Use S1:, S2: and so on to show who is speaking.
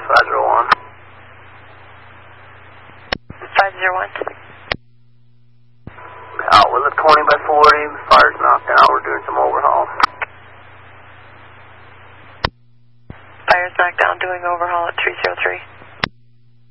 S1: 501.
S2: 501.
S1: Out with a 20 by 40. Fire's knocked out. We're doing some overhaul.
S2: Fire's knocked down, doing overhaul at 303.